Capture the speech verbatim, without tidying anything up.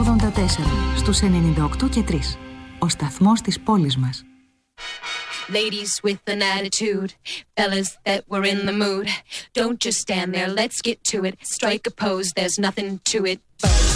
ογδόντα τέσσερα, στους ενενήντα οκτώ και τρία. Ο σταθμός της πόλης μας. Ladies with an attitude, fellas that were in the mood. Don't just stand there, let's get to it. Strike a pose, there's nothing to it but